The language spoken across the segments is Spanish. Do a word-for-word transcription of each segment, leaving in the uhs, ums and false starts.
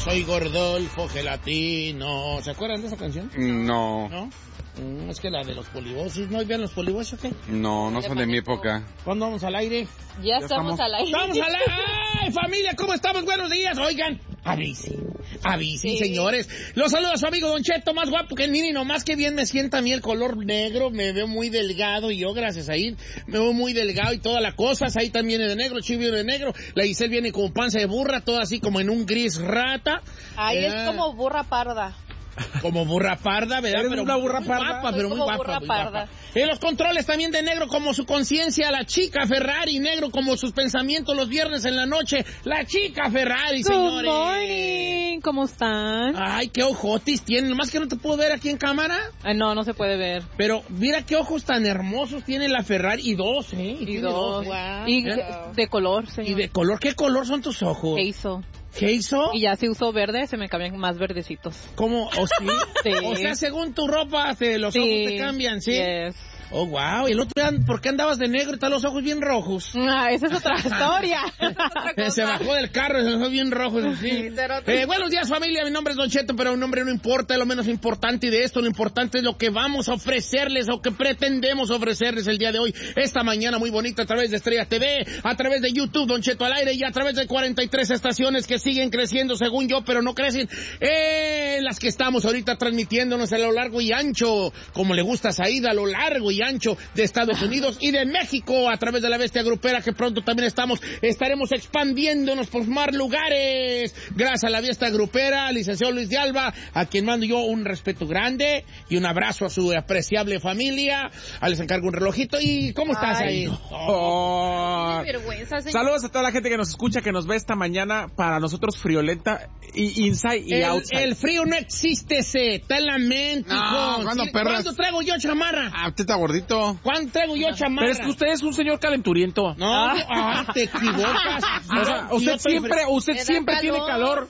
soy Gordolfo Gelatino. ¿Se acuerdan de esa canción? No. ¿No? Mm, es que la de los polivoces. ¿No vean los polivoces o qué? No, no son de mi época. ¿Cuándo vamos al aire? Ya, ya estamos, estamos al aire. ¡Estamos al aire! ¡Ay, familia! ¿Cómo estamos? Buenos días. Oigan, avisen. Avisen, sí. Señores. Los saluda su amigo Don Cheto, más guapo que el Nini. Nomás que bien me sienta a mí el color negro. Me veo muy delgado y yo, gracias a ir, me veo muy delgado y toda la cosa. Ahí también viene de negro, Chivo viene de negro. La Giselle viene con panza de burra, toda así como en un gris rata. Ahí eh, es como burra parda. Como burra parda, ¿verdad? Eres pero una burra parda. Guapa, pero muy guapa, burra muy parda. guapa. En los controles también de negro como su conciencia, la chica Ferrari, negro como sus pensamientos los viernes en la noche, la chica Ferrari, Good señores. Good morning, ¿cómo están? Ay, qué ojotis tienen, nomás que no te puedo ver aquí en cámara. Ay, no, no se puede ver. Pero mira qué ojos tan hermosos tiene la Ferrari, y dos, ¿eh? Y, y dos. dos. Wow. Y de, de color, señor. ¿Y de color? ¿Qué color son tus ojos? ¿Qué hizo? ¿Qué hizo? Y ya si uso verde, se me cambian más verdecitos. ¿Cómo? ¿O sí? Sí. O sea, según tu ropa, te, los sí. ojos te cambian, ¿sí? Yes. Oh, wow. ¿Y el otro día, por qué andabas de negro y están los ojos bien rojos? Ah, esa es otra historia. Otra cosa. Se bajó del carro y se dejó bien rojos, sí. eh, buenos días, familia. Mi nombre es Don Cheto, pero un nombre no importa, es lo menos importante. Y de esto, lo importante es lo que vamos a ofrecerles o que pretendemos ofrecerles el día de hoy. Esta mañana muy bonita a través de Estrella T V, a través de YouTube, Don Cheto al aire, y a través de cuarenta y tres estaciones que siguen creciendo según yo, pero no crecen. Eh, las que estamos ahorita transmitiéndonos a lo largo y ancho, como le gusta a Saída, a lo largo y ancho de Estados Unidos y de México a través de la Bestia Grupera, que pronto también estamos, estaremos expandiéndonos por más lugares gracias a la Bestia Grupera, al licenciado Luis de Alba, a quien mando yo un respeto grande y un abrazo a su apreciable familia. A les encargo un relojito. ¿Y cómo estás Ay, ahí? No. Oh. Qué vergüenza, señor. Saludos a toda la gente que nos escucha, que nos ve esta mañana. Para nosotros friolenta y inside y el, outside. El frío no existe, se está en la mente. No, ¿cuándo, perras? ¿Cuándo traigo yo chamarra? Ah, usted está gordito. ¿Cuándo traigo yo chamarra? Pero es que usted es un señor calenturiento. No, ah, ah te equivocas. O sea, yo, usted yo siempre, usted siempre calor. tiene calor.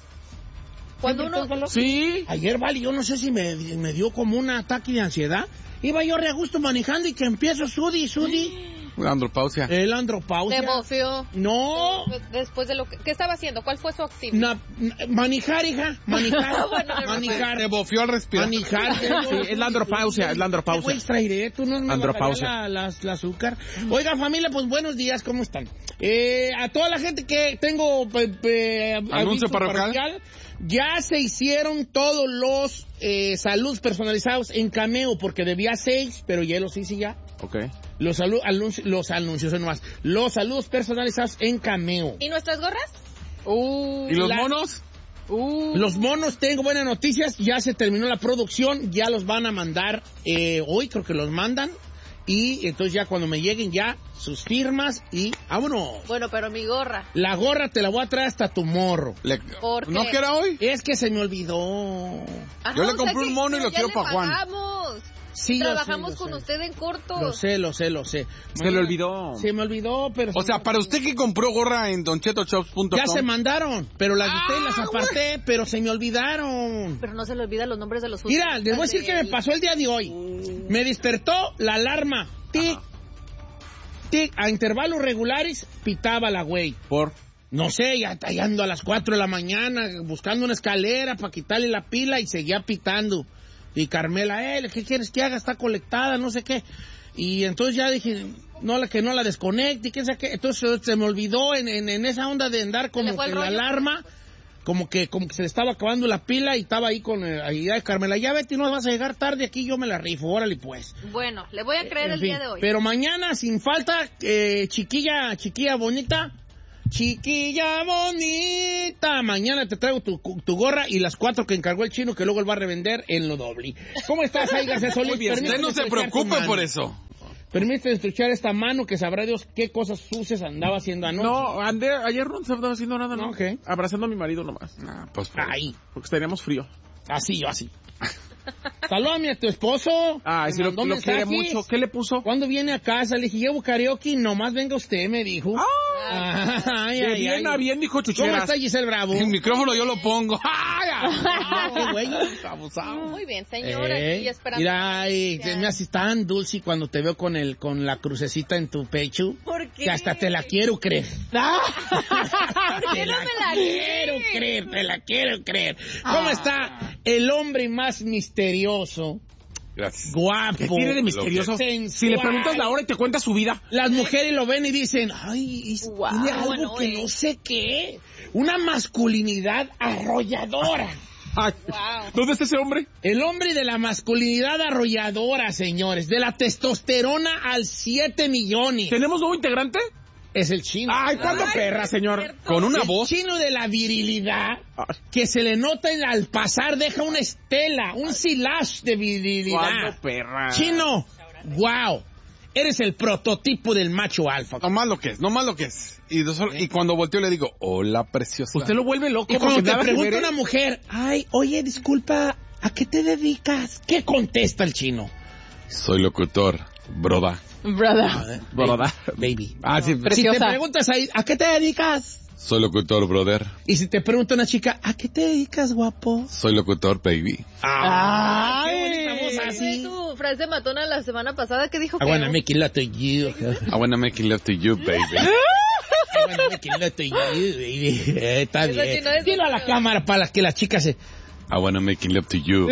Cuando uno... calor? Sí. Ayer, vale, yo no sé si me, me dio como un ataque de ansiedad. Iba yo re a gusto manejando y que empiezo sudi, sudi. La andropausia. El andropausia. ¿Te bofió? No. Después de lo que... ¿Qué estaba haciendo? ¿Cuál fue su actividad? Na, na, manejar, hija. Manejar. Bueno, manejar. Te bofió al respirar. Manejar. Sí, es la andropausia, es la andropausia. ¿Qué voy a extraer? ¿Tú no me andropausia. La, la, la azúcar? Oiga, familia, pues buenos días, ¿cómo están? Eh, a toda la gente que tengo... Pe, pe, anuncio parroquial. parroquial. Ya se hicieron todos los eh, saludos personalizados en Cameo, porque debía seis, pero ya los hice ya. Ok. Los, salu anunci los anuncios, no más. Los saludos personalizados en Cameo. ¿Y nuestras gorras? Uh, ¿Y los la... monos? Uh. Los monos, tengo buenas noticias, ya se terminó la producción, ya los van a mandar eh, hoy, creo que los mandan. Y entonces ya cuando me lleguen ya sus firmas y vámonos. Bueno, pero mi gorra. La gorra te la voy a traer hasta tu morro. Le... ¿Por qué? ¿No que era hoy? Es que se me olvidó. Ajá, yo le o compré sea un mono y lo quiero para Juan. Pagamos. Sí, trabajamos sé, con sé. usted en corto. Lo sé, lo sé, lo sé. Se Mañana, le olvidó. Se me olvidó, pero... O sea, para usted que compró gorra en don cheto shops punto com. Ya se mandaron, pero las de ah, ustedes las aparté, güey. Pero se me olvidaron. Pero no se le olvidan los nombres de los... Mira, les voy a decir que me pasó el día de hoy. Uh. Me despertó la alarma. Tic, Ajá. tic, a intervalos regulares, pitaba la güey. ¿Por? No sé, ya, ya ando a las cuatro de la mañana buscando una escalera para quitarle la pila y seguía pitando. Y Carmela, eh, ¿qué quieres que haga? Está colectada, no sé qué. Y entonces ya dije, no, que no la desconecte, ¿qué sé qué? Entonces se me olvidó en, en, en esa onda de andar como que la alarma, como que como que se le estaba acabando la pila y estaba ahí con eh, ahí, ay, Carmela, ya vete, no vas a llegar tarde aquí, yo me la rifo, órale pues. Bueno, le voy a creer eh, el fin, día de hoy. Pero mañana, sin falta, eh, chiquilla, chiquilla bonita, chiquilla bonita, mañana te traigo tu, tu gorra y las cuatro que encargó el chino, que luego él va a revender en lo doble. ¿Cómo estás, Aiga Cesolí? Muy bien, usted no se preocupe por eso. Permíteme estruchar esta mano que sabrá Dios qué cosas sucias andaba haciendo anoche. No, andé, ayer no se andaba haciendo nada, ¿no? No, okay. Abrazando a mi marido nomás. Ah, pues por Ay, porque teníamos frío. Así, yo así. Salúdame a tu esposo. Ay, si lo, lo quiere mucho. ¿Qué le puso? ¿Cuándo viene a casa? Le dije, llevo karaoke, nomás venga usted, me dijo. ¡Ah! Ay, de ay, bien ay. a bien, dijo Chucheras. ¿Cómo está Giselle Bravo? El micrófono yo lo pongo. ¡Ay! ¡Qué güey! Abusado. Muy bien, señora, eh, aquí esperando. Mira, ay, te me haces tan dulce cuando te veo con el con la crucecita en tu pecho. ¿Por qué? Que hasta te la quiero creer. ¿Por qué no me la quiero crees? creer? Te la quiero creer. ¿Cómo está el hombre más misterioso? Gracias. Guapo. ¿Qué tiene de misterioso? Sensual. Si le preguntas la hora y te cuenta su vida. Las mujeres lo ven y dicen, ay, es- Wow, tiene algo bueno, que eh. no sé qué. Una masculinidad arrolladora. Ay, Wow. ¿dónde está ese hombre? El hombre de la masculinidad arrolladora, señores. De la testosterona al siete millones. ¿Tenemos nuevo integrante? Es el chino. Ay, ¿cuánto Ay, perra, señor? cierto. Con una el voz. chino de la virilidad, que se le nota en- al pasar, deja una estela, un silage de virilidad. ¿Cuándo, perra? Chino, wow. Eres el prototipo del macho alfa. No más lo que es, no más lo que es. Y, de solo- y cuando volteo le digo, hola, preciosa. Usted lo vuelve loco. Y cuando porque te nada que pregunta ver, una ¿eh? mujer, ay, oye, disculpa, ¿a qué te dedicas? ¿Qué contesta el chino? Soy locutor, broda. Brother. Broda. Baby. Ah, sí. Si te Preciosa. preguntas ahí, ¿a qué te dedicas? Soy locutor, brother. Y si te pregunta una chica, ¿a qué te dedicas, guapo? Soy locutor, baby. ¡Ah! ¡Qué bonita voz ¿Fue así! tu frase matona la semana pasada? ¿Qué dijo? I wanna feo? make it love to you. I wanna make love to you, baby. I wanna make it love to you, baby. Eh, está Eso bien. sí no es Dilo a la feo. cámara para que las chicas se... I wanna make love to you.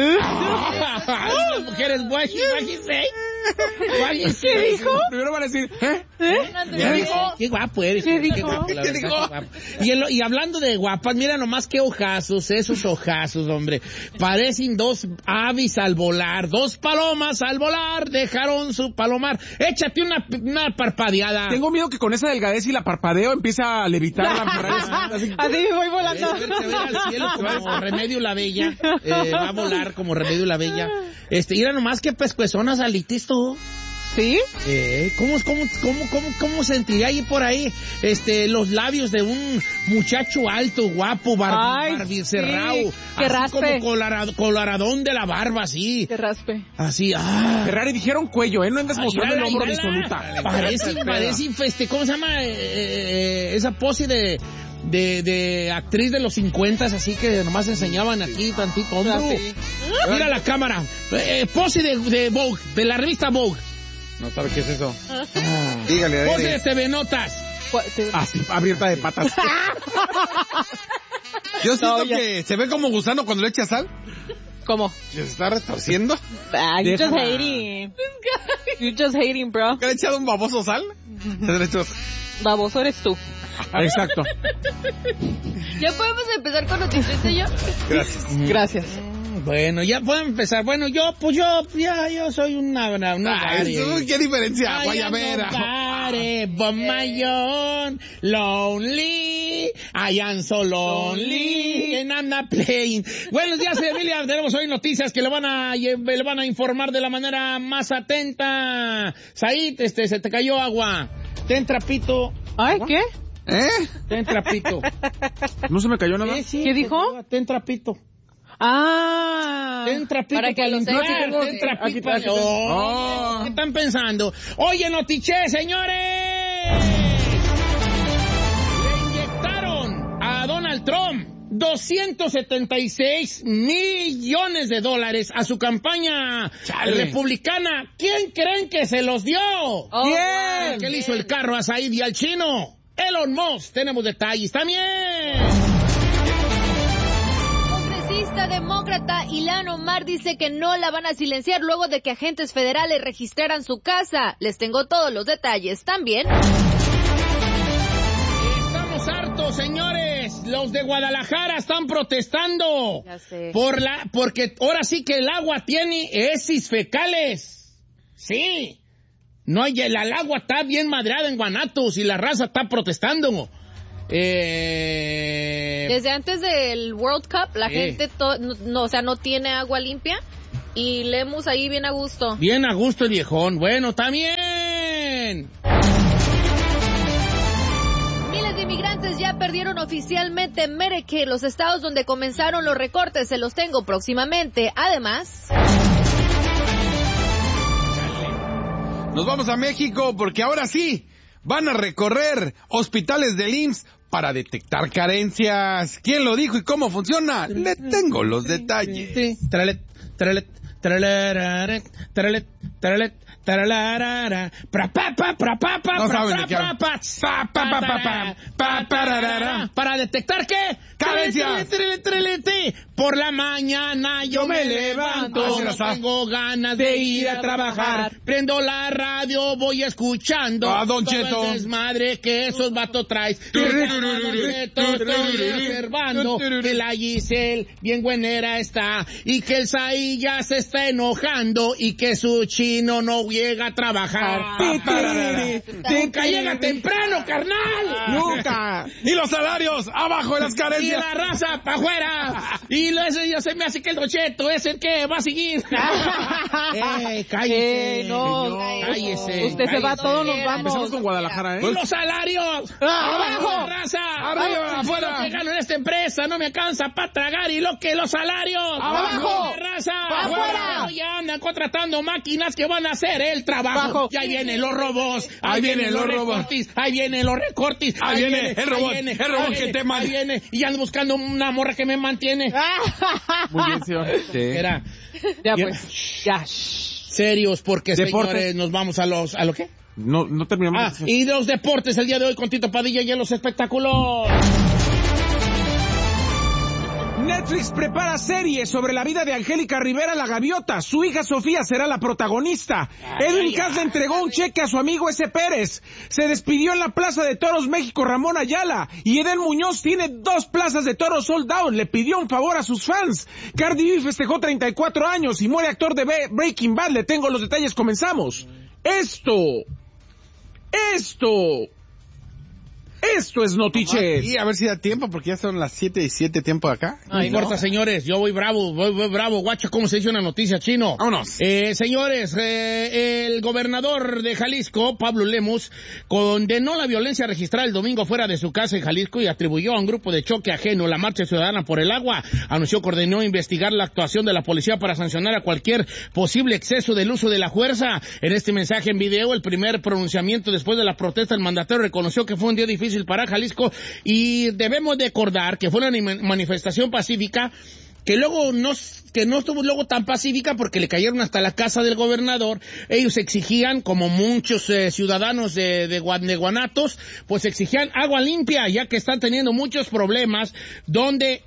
Las mujeres, what she, what she say? What she say? ¿Qué dijo? Primero van a decir, ¿eh? Ya dijo, qué guapo eres. ¿Qué Qué dijo? guapo, la ¿Qué verdad, dijo? qué guapo. Y, el- y hablando de guapas, mira nomás qué ojazos, esos ojazos, hombre. Parecen dos aves al volar, dos palomas al volar, dejaron su palomar. Échate una, una parpadeada. Tengo miedo que con esa delgadez y la parpadeo empiece a levitar la muralla. Así. Así me voy volando. Se ve, se ve al cielo como Remedio la Bella. Eh, va a volar como Remedio la Bella. Este, mira nomás qué pescuezonas alitis tú. ¿Sí? Eh, ¿cómo, cómo, cómo, cómo, ¿Cómo sentiría ahí por ahí este, los labios de un muchacho alto, guapo, bar, Ay, barbicerrao? sí, que Así raspe. como colorado, coloradón de la barba, así. Que raspe. Así, ah. Ferrari dijeron cuello, ¿eh? No andas Ay, mostrando el mírala, hombro mírala. disoluta. Parece, parece, este, ¿cómo se llama? Eh, eh, esa pose de, de, de actriz de los cincuentas, así que nomás enseñaban aquí tantito hombro. Ah, sí. Mira la cámara. Eh, pose de, de Vogue, de la revista Vogue. No sabe qué es eso. Dígale, Pose de T V Notas. Ah, sí, abierta de patas. Yo siento No, ya. que se ve como gusano cuando le echa sal. ¿Cómo? Que se está retorciendo. Ah, you just Déjala. hating. You just hating, bro. ¿Que le ha echado un baboso sal? Se le echó- Baboso eres tú. Exacto. ¿Ya podemos empezar con noticias, yo? Gracias. Gracias. Bueno, ya pueden empezar. Bueno, yo, pues yo, ya, yo soy una, una, una Ay, Gary. ¿qué diferencia? I Guayabera. am nobody but my own lonely. I am so lonely and I'm not playing. Buenos días, familia. Tenemos hoy noticias que le van a lle- le van a informar de la manera más atenta. Said, este, se te cayó agua. Ten trapito. Ay, ¿qué? ¿Eh? Ten trapito. ¿No se me cayó nada? Sí, sí, ¿Qué te dijo? cayó, Ten trapito. Ah. Ten trapito Para que lo limpiar, sepan. ten trapito Aquí está, para- aquí está. Oh, ¿qué están pensando? Oye, Notiche, señores. Le inyectaron a Donald Trump doscientos setenta y seis millones de dólares a su campaña Chale. republicana. ¿Quién creen que se los dio? Oh, ¿Quién? wow. ¿Qué le hizo el carro a Said y al chino? Elon Musk. Tenemos detalles también. Congresista demócrata Ilhan Omar dice que no la van a silenciar luego de que agentes federales registraran su casa. Les tengo todos los detalles también. Estamos hartos, señores. Los de Guadalajara están protestando. Ya sé. Por la, porque ahora sí que el agua tiene heces fecales. Sí. No hay, el, el agua está bien madreada en Guanatos y la raza está protestando. Eh, Desde antes del World Cup, la Sí. gente to- no, no, o sea, no tiene agua limpia y leemos ahí bien a gusto. bien a gusto el viejón. Bueno, también. Miles de inmigrantes ya perdieron oficialmente Medicaid, los estados donde comenzaron los recortes, se los tengo próximamente. Además, Nos vamos a México porque ahora sí van a recorrer hospitales del I M S S para detectar carencias. ¿Quién lo dijo y cómo funciona? Le tengo los detalles. Sí, tralet, tralet, Tralaret, tralaret, tralaret, tralalarara, pra pa pa pra pa pa No pra saben pa de qué pa hablan. pa Pa, pa, pa, pa, pa, pa, pararara. para detectar qué Carencias. Trele, trele, trele. Por la mañana yo me levanto, Así no está. tengo ganas de ir a trabajar, prendo la radio, voy escuchando Ah, Don todo Cheto. el desmadre que esos vatos traes. Estoy observando que la Giselle bien buenera está y que el Saí ya se está enojando y que su chino no llega a trabajar. Nunca llega temprano, carnal. Nunca. Y los salarios abajo de las Y carencias. la raza para afuera. Y lo ese ya se me hace que el Don Cheto es el que va a seguir. eh, cállese. Eh, no, señor, cállese. Usted se va, cállese. todos nos Empezamos vamos. con Guadalajara, Y ¿eh? los salarios. ¡Abajo! La raza. ¡Arriba, Ah, afuera! Lo que gano en esta empresa no me alcanza para tragar y lo que los salarios. ¡Abajo! La raza. ¡Afuera! Ya andan contratando máquinas que van a hacer el trabajo. Abajo. Y ahí vienen los robots. Ahí vienen los robots. recortes, Ahí vienen los recortes. Ahí viene el robot, ahí viene, el robot ahí que viene, te man- Ahí viene. Y ando buscando una morra que me mantiene. Muy bien, señor. Era. Ya Bien. pues, ya. Serios, porque Deportes. señores, nos vamos a los, ¿a lo qué? No, no terminamos. Ah, y los deportes el día de hoy con Tito Padilla y en los espectáculos. Netflix prepara serie sobre la vida de Angélica Rivera la Gaviota. Su hija Sofía será la protagonista. Edwin Cass le entregó un cheque a su amigo S. Pérez. Se despidió en la Plaza de Toros México Ramón Ayala. Y Eden Muñoz tiene dos plazas de toros sold out. Le pidió un favor a sus fans. Cardi B festejó treinta y cuatro años y muere actor de Be- Breaking Bad. Le tengo los detalles, comenzamos. Esto... Esto... Esto es Notiches. Y a ver si da tiempo, porque ya son las siete y siete tiempo acá. No importa, señores, yo voy bravo, voy, voy bravo. Guacha, ¿cómo se dice una noticia, chino? Vámonos. Eh, señores, eh, el gobernador de Jalisco, Pablo Lemus, condenó la violencia registrada el domingo fuera de su casa en Jalisco y atribuyó a un grupo de choque ajeno la Marcha Ciudadana por el Agua. Anunció que ordenó investigar la actuación de la policía para sancionar a cualquier posible exceso del uso de la fuerza. En este mensaje en video, el primer pronunciamiento después de la protesta, el mandatario reconoció que fue un día difícil para Jalisco y debemos de acordar que fue una manifestación pacífica que luego no, que no estuvo luego tan pacífica porque le cayeron hasta la casa del gobernador. Ellos exigían, como muchos eh, ciudadanos de, de, de Guanatos, pues exigían agua limpia, ya que están teniendo muchos problemas donde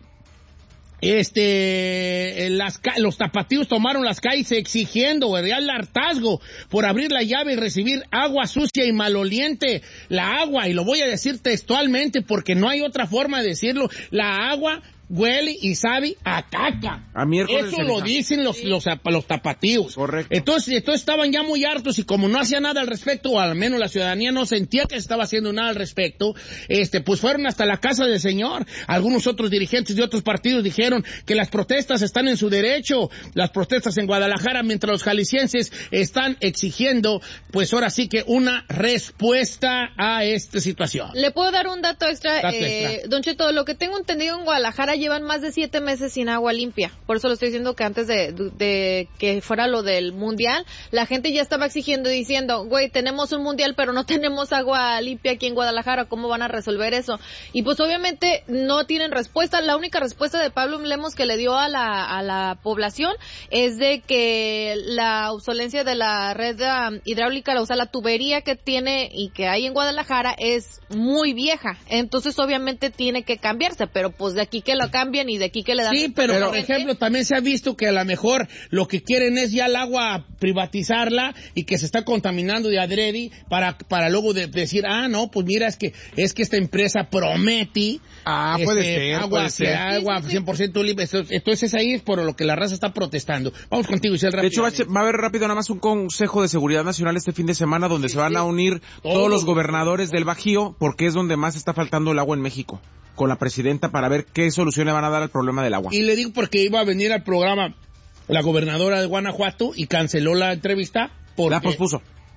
Este, las, los tapatíos tomaron las calles exigiendo, ¿verdad?, el hartazgo por abrir la llave y recibir agua sucia y maloliente. La agua, y lo voy a decir textualmente porque no hay otra forma de decirlo, la agua huele y sabe a caca. A miércoles Eso de lo Beja. dicen los, los, los tapatíos. Correcto. Entonces, entonces estaban ya muy hartos y como no hacía nada al respecto, o al menos la ciudadanía no sentía que se estaba haciendo nada al respecto, este, pues fueron hasta la casa del señor. Algunos otros dirigentes de otros partidos dijeron que las protestas están en su derecho, las protestas en Guadalajara, mientras los jaliscienses están exigiendo, pues ahora sí que una respuesta a esta situación. ¿Le puedo dar un dato extra? Dato eh, extra. Don Cheto, lo que tengo entendido en Guadalajara llevan más de siete meses sin agua limpia. Por eso lo estoy diciendo que antes de, de que fuera lo del mundial, la gente ya estaba exigiendo y diciendo, güey, tenemos un mundial pero no tenemos agua limpia aquí en Guadalajara, ¿cómo van a resolver eso? Y pues obviamente no tienen respuesta. La única respuesta de Pablo Lemos que le dio a la, a la población es de que la obsolencia de la red um, hidráulica, o sea, la tubería que tiene y que hay en Guadalajara es muy vieja. Entonces obviamente tiene que cambiarse, pero pues de aquí que lo cambian y de aquí que le dan... Sí, pero por ejemplo también se ha visto que a lo mejor lo que quieren es ya el agua privatizarla y que se está contaminando de adrede para para luego de, decir, ah, no, pues mira, es que es que esta empresa promete Ah, puede este, ser, agua, puede ser. agua Sí, sí, sí. cien por ciento libre. Entonces ahí es por lo que la raza está protestando. Vamos contigo, Isel, De hecho, va a, rápidamente. ser- va a haber rápido nada más un Consejo de Seguridad Nacional este fin de semana donde se van a unir todos Todos. los gobernadores del Bajío porque es donde más está faltando el agua en México, con la presidenta para ver qué solución le van a dar al problema del agua. Y le digo porque iba a venir al programa la gobernadora de Guanajuato y canceló la entrevista porque La pospuso.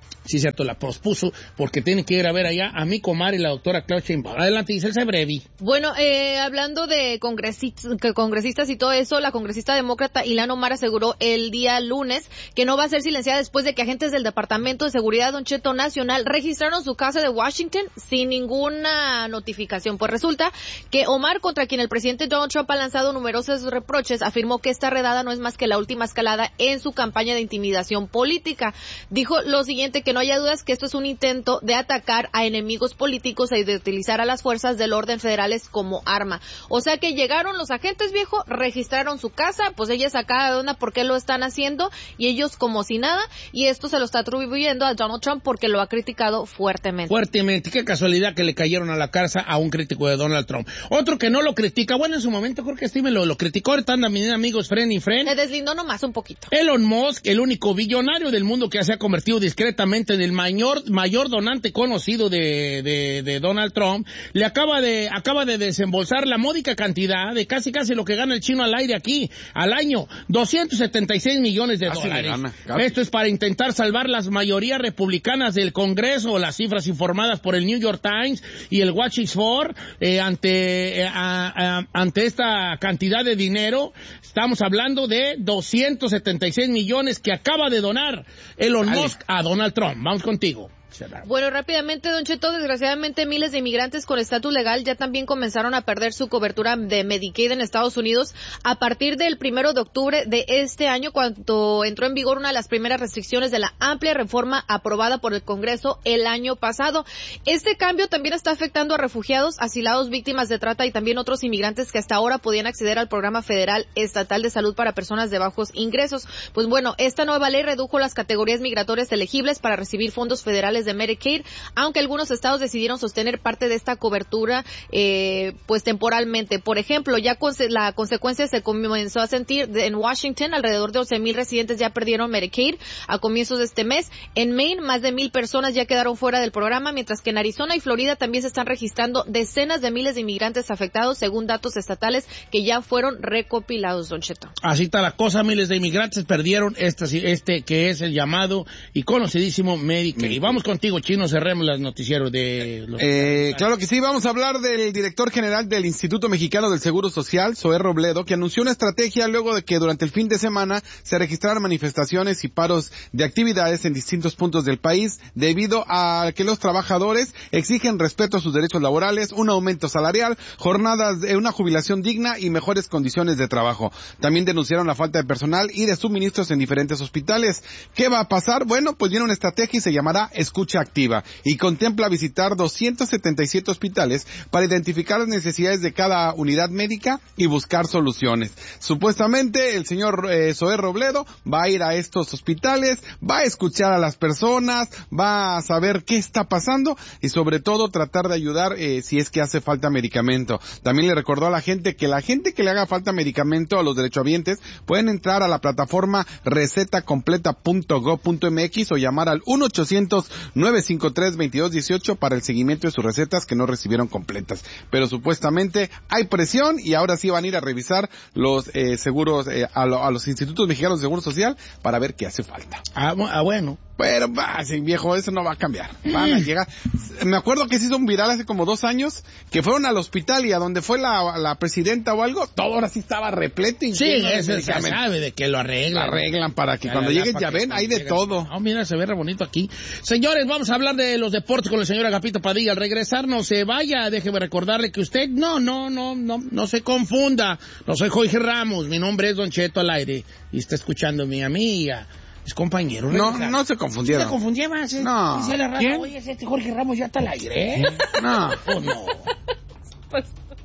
Sí, cierto, la pospuso porque tiene que ir a ver allá a mi comadre, la doctora Claudia Sheinbaum. Adelante, Giselle Brevi. Bueno, eh, hablando de congresistas, congresistas y todo eso, la congresista demócrata Ilhan Omar aseguró el día lunes que no va a ser silenciada después de que agentes del Departamento de Seguridad Don Cheto Nacional registraron su casa de Washington sin ninguna notificación. Pues resulta que Omar, contra quien el presidente Donald Trump ha lanzado numerosos reproches, afirmó que esta redada no es más que la última escalada en su campaña de intimidación política. Dijo lo siguiente, que no haya dudas que esto es un intento de atacar a enemigos políticos y de utilizar a las fuerzas del orden federales como arma. O sea que llegaron los agentes, viejo, registraron su casa, pues ella sacada de onda por qué lo están haciendo y ellos como si nada, y esto se lo está atribuyendo a Donald Trump porque lo ha criticado fuertemente. Fuertemente, qué casualidad que le cayeron a la casa a un crítico de Donald Trump. Otro que no lo critica, bueno, en su momento creo que Steve lo, lo criticó, ahorita andan mis amigos friend y friend. Se deslindó nomás un poquito. Elon Musk, el único billonario del mundo que se ha convertido discretamente en el mayor, mayor donante conocido de, de, de Donald Trump, le acaba de, acaba de desembolsar la módica cantidad de casi casi lo que gana el chino al aire aquí, al año, doscientos setenta y seis millones de dólares. Esto es para intentar salvar las mayorías republicanas del Congreso, las cifras informadas por el New York Times y el Watch Is For, eh, ante, eh, a, a, ante esta cantidad de dinero. Estamos hablando de doscientos setenta y seis millones que acaba de donar Elon Musk a Donald Trump. Vamos contigo. Bueno, rápidamente, Don Cheto, desgraciadamente miles de inmigrantes con estatus legal ya también comenzaron a perder su cobertura de Medicaid en Estados Unidos a partir del primero de octubre de este año, cuando entró en vigor una de las primeras restricciones de la amplia reforma aprobada por el Congreso el año pasado. Este cambio también está afectando a refugiados, asilados, víctimas de trata y también otros inmigrantes que hasta ahora podían acceder al programa federal estatal de salud para personas de bajos ingresos. Pues bueno, esta nueva ley redujo las categorías migratorias elegibles para recibir fondos federales de Medicaid, aunque algunos estados decidieron sostener parte de esta cobertura eh, pues temporalmente. Por ejemplo, ya con la consecuencia se comenzó a sentir de, en Washington, alrededor de once mil residentes ya perdieron Medicaid a comienzos de este mes. En Maine, más de mil personas ya quedaron fuera del programa, mientras que en Arizona y Florida también se están registrando decenas de miles de inmigrantes afectados, según datos estatales que ya fueron recopilados, Don Cheto. Así está la cosa, miles de inmigrantes perdieron este, este que es el llamado y conocidísimo Medicaid. Y vamos contigo, Chino, cerremos los noticieros de... Los eh, claro que sí, vamos a hablar del director general del Instituto Mexicano del Seguro Social, Zoé Robledo, que anunció una estrategia luego de que durante el fin de semana se registraran manifestaciones y paros de actividades en distintos puntos del país debido a que los trabajadores exigen respeto a sus derechos laborales, un aumento salarial, jornadas de una jubilación digna y mejores condiciones de trabajo. También denunciaron la falta de personal y de suministros en diferentes hospitales. ¿Qué va a pasar? Bueno, pues viene una estrategia y se llamará Escucha Activa y contempla visitar doscientos setenta y siete hospitales para identificar las necesidades de cada unidad médica y buscar soluciones. Supuestamente el señor eh, Zoé Robledo va a ir a estos hospitales, va a escuchar a las personas, va a saber qué está pasando y sobre todo tratar de ayudar eh, si es que hace falta medicamento. También le recordó a la gente que la gente que le haga falta medicamento a los derechohabientes pueden entrar a la plataforma receta completa punto gov punto m x o llamar al uno ochocientos nueve cinco tres veintidós dieciocho para el seguimiento de sus recetas que no recibieron completas. Pero supuestamente hay presión y ahora sí van a ir a revisar los eh, seguros eh, a, lo, a los institutos mexicanos de Seguro Social para ver qué hace falta. Ah, ah bueno. Pero, bah, sí, viejo, eso no va a cambiar. Van a llegar. Me acuerdo que se hizo un viral hace como dos años, que fueron al hospital y a donde fue la, la presidenta o algo, todo ahora sí estaba repleto. Y sí, eso se sabe de que lo arreglan. Lo arreglan para que ya, cuando ya, lleguen ya ven, hay de lleguen. Todo. Oh, mira, se ve re bonito aquí. Señores, vamos a hablar de los deportes con el señor Agapito Padilla. Al regresar, no se vaya, déjeme recordarle que usted, no, no, no, no, no se confunda. No soy Jorge Ramos, mi nombre es Don Cheto al aire y está escuchándome a mí y a mis compañeros. No, no, no se confundieron. ¿Se confundieron? ¿Sí? No. Dice la raza, oye, este Jorge Ramos ya está al aire, ¿eh? No. ¿O no? Pues...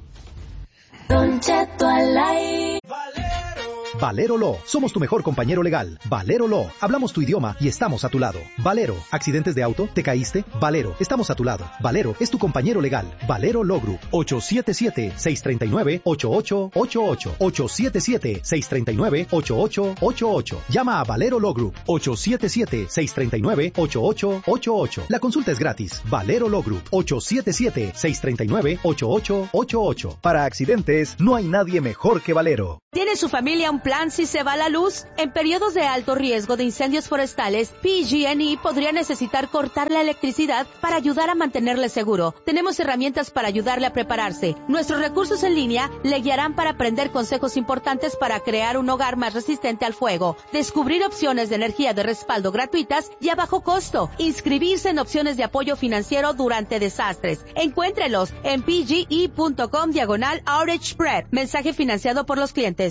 Don Cheto al aire. Valero Law. Somos tu mejor compañero legal. Valero Law. Hablamos tu idioma y estamos a tu lado. Valero. ¿Accidentes de auto? ¿Te caíste? Valero. Estamos a tu lado. Valero es tu compañero legal. Valero Law Group. ocho siete siete, seis tres nueve, ocho ocho ocho ocho. ocho siete siete, seis tres nueve, ocho ocho ocho ocho. Llama a Valero Law Group. ocho siete siete, seis tres nueve, ocho ocho ocho ocho. La consulta es gratis. Valero Law Group. ocho siete siete, seis tres nueve, ocho ocho ocho ocho. Para accidentes, no hay nadie mejor que Valero. ¿Tiene su familia un plan si se va la luz? En periodos de alto riesgo de incendios forestales, P G and E podría necesitar cortar la electricidad para ayudar a mantenerle seguro. Tenemos herramientas para ayudarle a prepararse. Nuestros recursos en línea le guiarán para aprender consejos importantes para crear un hogar más resistente al fuego, descubrir opciones de energía de respaldo gratuitas y a bajo costo, inscribirse en opciones de apoyo financiero durante desastres. Encuéntrelos en pge.com diagonal outage prep. Mensaje financiado por los clientes.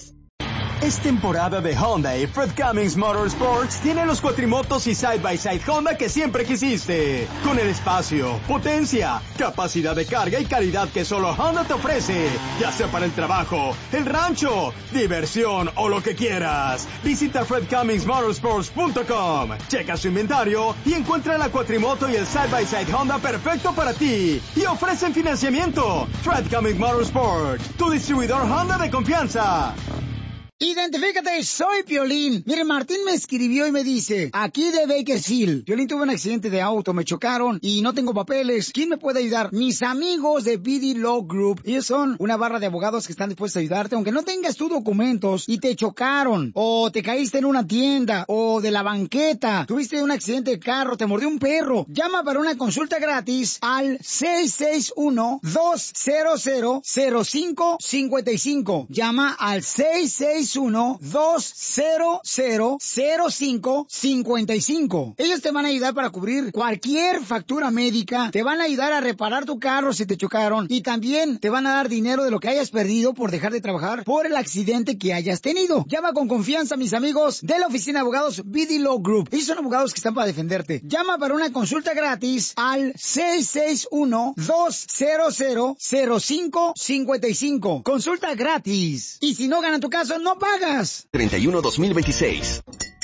Es temporada de Honda y Fred Cummings Motorsports tiene los cuatrimotos y side-by-side Honda que siempre quisiste. Con el espacio, potencia, capacidad de carga y calidad que solo Honda te ofrece. Ya sea para el trabajo, el rancho, diversión o lo que quieras. Visita fred cummings motorsports punto com. Checa su inventario y encuentra la cuatrimoto y el side-by-side Honda perfecto para ti. Y ofrecen financiamiento. Fred Cummings Motorsports, tu distribuidor Honda de confianza. Identifícate, soy Piolín. Mire, Martín me escribió y me dice, aquí de Bakersfield, Piolín, tuve un accidente de auto, me chocaron y no tengo papeles. ¿Quién me puede ayudar? Mis amigos de B D Law Group. Ellos son una barra de abogados que están dispuestos a ayudarte, aunque no tengas tus documentos y te chocaron, o te caíste en una tienda, o de la banqueta, tuviste un accidente de carro, te mordió un perro. Llama para una consulta gratis al seis seis uno, dos cero cero, cero cinco cinco cinco. Llama al seis seis uno, dos cero cero, cero cinco cinco cinco. Ellos te van a ayudar para cubrir cualquier factura médica, te van a ayudar a reparar tu carro si te chocaron y también te van a dar dinero de lo que hayas perdido por dejar de trabajar por el accidente que hayas tenido. Llama con confianza, mis amigos de la oficina de abogados B D Law Group. Ellos son abogados que están para defenderte. Llama para una consulta gratis al seis seis uno, dos cero cero, cero cinco cinco cinco. Consulta gratis. Y si no gana tu caso, no pagas. treinta y uno dos mil veintiséis.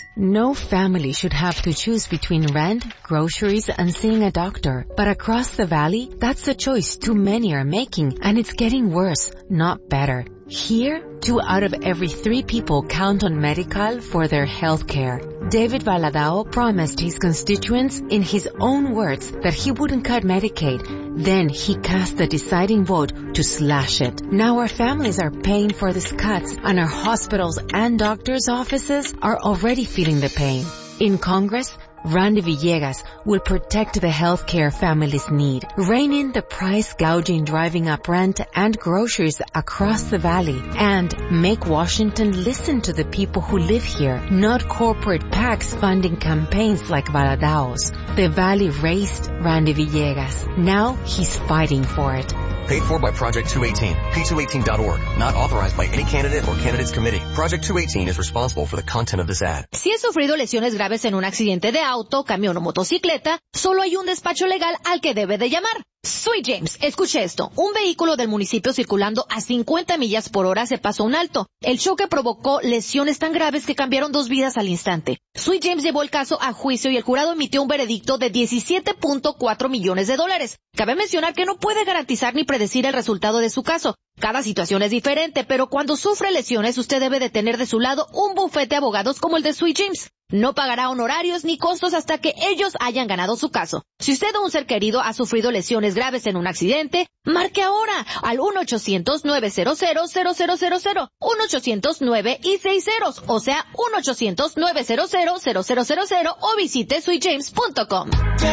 No family should have to choose between rent, groceries, and seeing a doctor. But across the valley, that's a choice too many are making, and it's getting worse, not better. Here, two out of every three people count on Medi-Cal for their health care. David Valadao promised his constituents, in his own words, that he wouldn't cut Medicaid. Then he cast the deciding vote to slash it. Now our families are paying for these cuts, and our hospitals and doctors' offices are already feeling the pain. In Congress, Randy Villegas will protect the healthcare families need, rein in the price gouging driving up rent and groceries across the valley, and make Washington listen to the people who live here, not corporate PACs funding campaigns like Valadao's. The valley raised Randy Villegas. Now he's fighting for it. Paid for by Project two eighteen. P two eighteen dot org. Not authorized by any candidate or candidates committee. Project two eighteen is responsible for the content of this ad. Si has sufrido lesiones graves en un accidente de auto, camión o motocicleta, solo hay un despacho legal al que debe de llamar. Sweet James, escuche esto. Un vehículo del municipio circulando a cincuenta millas por hora se pasó un alto. El choque provocó lesiones tan graves que cambiaron dos vidas al instante. Sweet James llevó el caso a juicio y el jurado emitió un veredicto de diecisiete punto cuatro millones de dólares. Cabe mencionar que no puede garantizar ni predecir el resultado de su caso. Cada situación es diferente, pero cuando sufre lesiones usted debe de tener de su lado un bufete de abogados como el de Sweet James. No pagará honorarios ni costos hasta que ellos hayan ganado su caso. Si usted o un ser querido ha sufrido lesiones graves en un accidente, marque ahora al uno ochocientos, nueve cero cero, cero cero cero cero, uno ochocientos nueve y seis ceros, o sea, uno ochocientos, nueve cero cero, cero cero cero cero o visite sweet james punto com.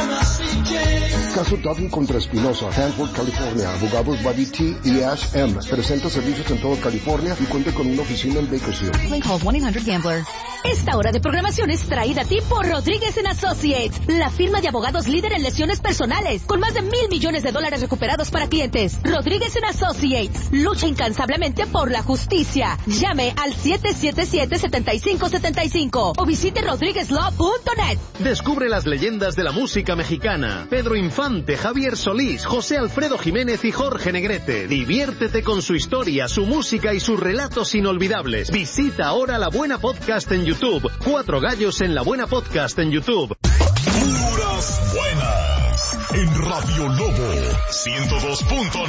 Caso Dutton contra Espinosa, Hanford, California. Abogados Buddy T y Ash M. Presenta servicios en toda California y cuenta con una oficina en Bakersfield. Call one eight hundred gambler. Esta hora de programación es traída a ti por Rodríguez and Associates, la firma de abogados líder en lesiones personales, con más de mil millones de dólares recuperados para clientes. Rodríguez and Associates lucha incansablemente por la justicia. Llame al siete siete siete, siete cinco siete cinco o visite rodríguez law punto net. Descubre las leyendas de la música mexicana. Pedro Infante, Javier Solís, José Alfredo Jiménez y Jorge Negrete. Diviértete con su historia, su música y sus relatos inolvidables. Visita ahora La Buena Podcast en YouTube. Cuatro gallos en La Buena Podcast en YouTube. Puras buenas. En Radio Lobo ciento dos punto nueve.